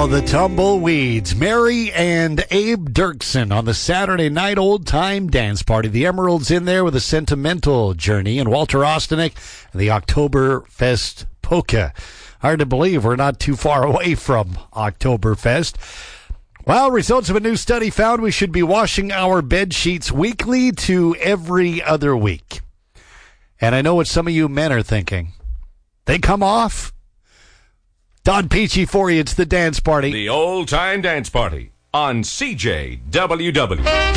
Oh, the Tumbleweeds. Mary and Abe Dirksen on the Saturday night old-time dance party. The Emeralds in there with a sentimental journey, and Walter Ostanek and the Oktoberfest Polka. Hard to believe we're not too far away from Oktoberfest. Well, results of a new study found we should be washing our bed sheets weekly to every other week. And I know what some of you men are thinking. They come off? Don Peachy for you. It's the dance party. The old-time dance party on CJWW.